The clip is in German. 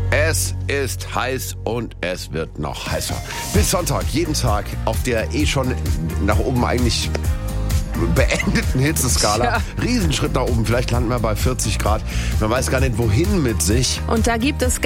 Es ist heiß und es wird noch heißer. Bis Sonntag, jeden Tag auf der schon nach oben eigentlich beendeten Hitzeskala. Ja. Riesenschritt nach oben, vielleicht landen wir bei 40 Grad. Man weiß gar nicht, wohin mit sich. Und da gibt es